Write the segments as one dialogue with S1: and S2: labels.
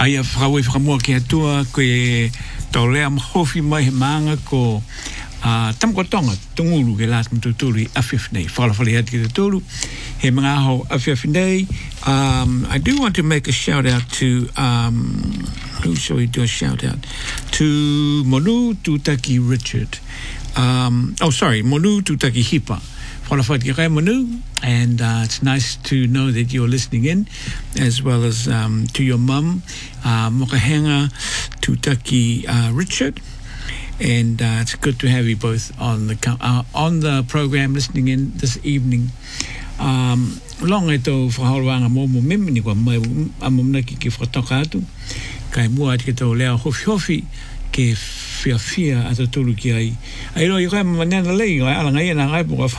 S1: Ai a whakawai whakamua ki atua koe tau lea mahofi mai he maanga ko Tamakotonga, tunguru ke last mututuri awhiwhinei. Whalawhale ati ki te tūru. He mga aho awhiwhinei. I do want to make a shout out to, who shall we do a shout out? To Monu Tutaki Richard. Monu Tutaki Hipa. Whalawhale ki kai Monu. And it's nice to know that you're listening in, as well as to your mum, Mokahenga Tutaki Richard. And it's good to have you both on the program listening in this evening. Long e tau whakauranga mōmo memini kua mai amamnaki ki whakatoka atu. Kai mua ati ke tau lea hofi ke whiawhia ata tolu ki ai. Ai roi kai manena lei, kai alanga ia na kai puka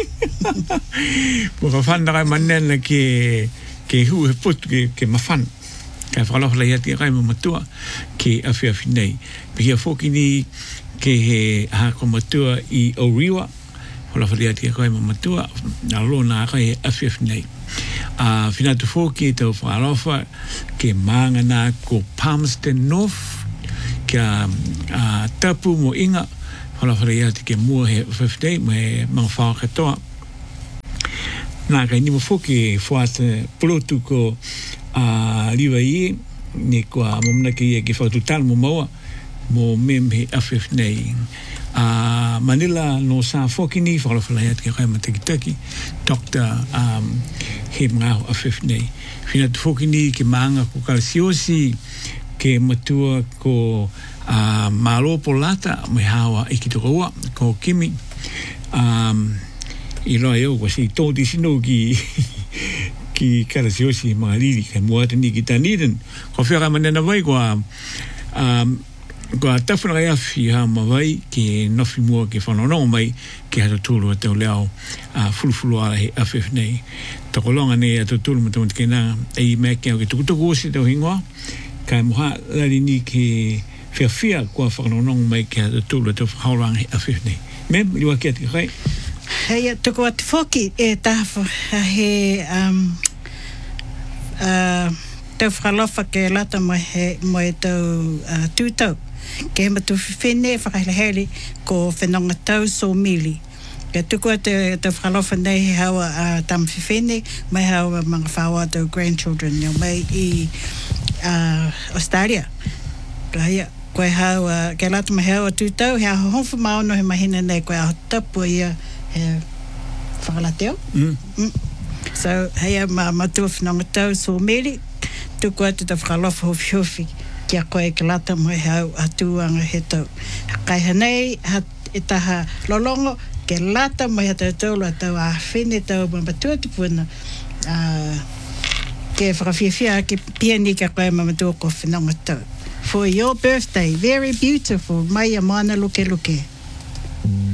S1: whanda kai manena ke hu he putu ke mawhan. Kai whakalofa lei ati kai mamatua ke awhiawhi nei. Pihia whoki ni ke he hako matua I Oriwa. Whakalofa lei ati kai mamatua. Nā rona kai he awhiawhi nei. Whinatu whoki tau whakalofa ke maangana ko Palmerston North. Kia tapu mo inga. Whakalofa lei ati ke mua he awhiawhi nei. Mo he mga whakatoa. Nā kai nima whoki whaata pulotu ko liwa I ni kua mamanaki I ke whaututala mo maua mo mem he awhiawhi nei. Manila no sa whokini whakalawhalai ati ke kai matakitaki Dr. he mga awhiawhi nei. Whinatu whokini ke maanga ko Kalasiosi ke matua ko Malopo Lata me hawa I ki toko ua ko Kimi. I roa eo kwa si tōti sino ki Kalasiosi mga liri kai muata ni ki Dunedin. Ko whiaka manena vai kua tawhana kai awhi ha mawai ki nofi mua ki whanononga mai ki hata tūru a tau leo fulufulu ala he awhiawhi nei. Tako longa nei a tau tūru ma tau te kena ei mea kia o ke tukutuku osi tau hingoa. Kai moha lari ni ki whiawhia kua whanononga mai ki hata tūru a tau whauranga he awhiawhi nei. Mem, liwa kia te kai?
S2: Hei, tuku ati whoki e taha he tau whakalofa ke lata mo e tau tūtau. Ke he matu whiwhene whakahele ko whenonga tau so mili. Ke tuku ati tau whakalofa nei he hawa tam whiwhene, mai hawa mga whawa tau grandchildren, mai I Australia. Hei, koe hawa, ke lata mo he hawa tūtau, he aho honfu maono he mahina nei koe aho tapu ia he whakalateo. So, hei matua whenonga tau so mili, tuku atu ta whakalofa hofi kia koe ke lata mo he au atuanga he tau. Kai hanei, e taha lolongo, ke lata mo he tau tau a tau a whene tau mamatua te puna. Ke whakawhiawhia ke piani kia koe mamatua ko whenonga tau. For your birthday, very beautiful, mai a mana luke luke.